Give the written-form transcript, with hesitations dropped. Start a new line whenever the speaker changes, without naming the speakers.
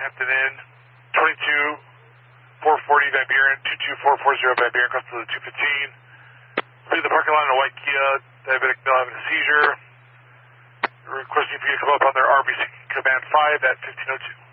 Hampton Inn, 22440 Van Buren, 22440 Van Buren, cross to the 215. Leave the parking lot in a white Kia, diabetic male having a seizure. Requesting for you to come up on their RBC Command 5 at 1502.